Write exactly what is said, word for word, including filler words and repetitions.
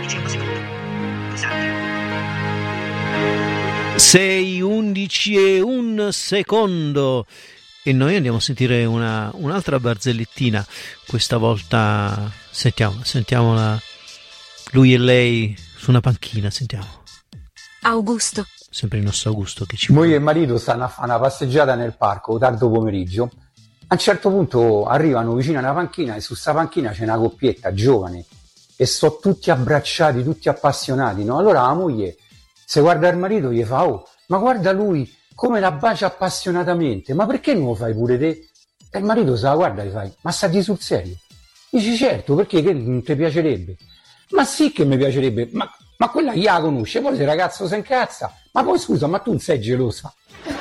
undicesimo secondo. Pesante. sei undici e un secondo e noi andiamo a sentire una, un'altra barzellettina. Questa volta sentiamo, sentiamola, lui e lei su una panchina, sentiamo. Augusto. Sempre il nostro Augusto che ci Moglie e marito stanno a fare una passeggiata nel parco tardo pomeriggio. A un certo punto arrivano vicino alla panchina e su sta panchina c'è una coppietta giovane e sono tutti abbracciati, tutti appassionati, no? Allora la moglie, se guarda il marito, gli fa: oh, ma guarda lui come la bacia appassionatamente, ma perché non lo fai pure te? E il marito se la guarda e gli fa: ma stai sul serio? Dici: certo, perché che non ti piacerebbe? Ma sì che mi piacerebbe, ma, ma quella chi la conosce? Poi se il ragazzo si incazza, ma poi scusa, ma tu non sei gelosa?